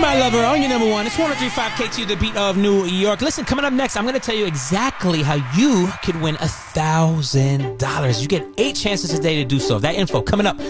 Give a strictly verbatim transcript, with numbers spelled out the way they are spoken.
My lover, on your number one. It's one oh three point five K T, the beat of New York. Listen, coming up next, I'm going to tell you exactly how you could win a thousand dollars. You get eight chances a day to do so. That info coming up